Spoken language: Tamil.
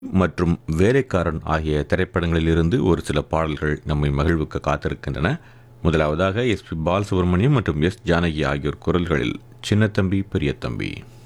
மற்றும் வேலைக்காரன் ஆகிய திரைப்படங்களில் இருந்து ஒரு சில பாடல்கள் நம்மை மகிழ்வுக்கு காத்திருக்கின்றன. முதலாவதாக எஸ்பி பாலசுப்ரமணியம் மற்றும் எஸ் ஜானகி ஆகியோர் குரல்களில் சின்னத்தம்பி பெரியத்தம்பி.